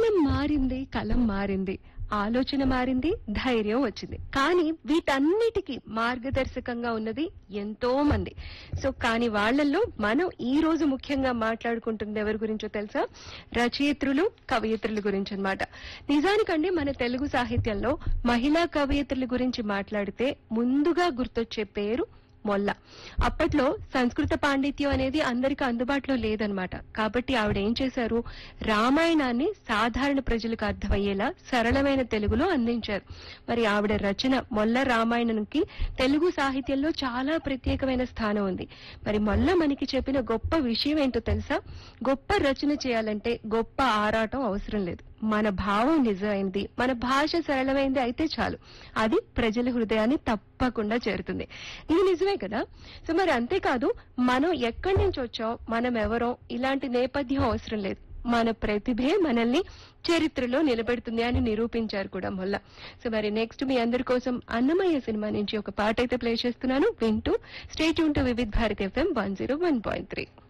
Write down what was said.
కాలం మారింది, కలం మారింది, ఆలోచన మారింది, ధైర్యం వచ్చింది. కానీ వీటన్నిటికీ మార్గదర్శకంగా ఉన్నది ఎంతో మంది. సో కానీ వాళ్ళల్లో మనం ఈ రోజు ముఖ్యంగా మాట్లాడుకుంటుంది ఎవరి గురించో తెలుసా? రచయిత్రులు, కవయిత్రుల గురించి అన్నమాట. నిజానికండి మన తెలుగు సాహిత్యంలో మహిళా కవయిత్రుల గురించి మాట్లాడితే ముందుగా గుర్తొచ్చే పేరు మొల్ల. అప్పట్లో సంస్కృత పాండిత్యం అనేది అందరికీ అందుబాటులో లేదనమాట. కాబట్టి ఆవిడ ఏం చేశారు, రామాయణాన్ని సాధారణ ప్రజలకు అర్థమయ్యేలా సరళమైన తెలుగులో అందించారు. మరి ఆవిడ రచన మొల్ల రామాయణంకి తెలుగు సాహిత్యంలో చాలా ప్రత్యేకమైన స్థానం ఉంది. మరి మొల్ల మనకి చెప్పిన గొప్ప విషయం ఏంటో తెలుసా? గొప్ప రచన చేయాలంటే గొప్ప ఆరాటం అవసరం లేదు. మన భావం నిజమైంది, మన భాష సరళమైంది అయితే చాలు, అది ప్రజల హృదయాన్ని తప్పకుండా చేరుతుంది. ఇది నిజమే కదా? సో మరి అంతేకాదు, మనం ఎక్కడి నుంచి వచ్చాం, మనం ఎవరో ఇలాంటి నేపథ్యం అవసరం లేదు. మన ప్రతిభే మనల్ని చరిత్రలో నిలబెడుతుంది అని నిరూపించారు కూడా మొల్ల. సో మరి నెక్స్ట్ మీ అందరి కోసం అన్నమయ్య సినిమా నుంచి ఒక పాట అయితే ప్లే చేస్తున్నాను, వింటూ stay tune to Vividh Bharati FM 101.3.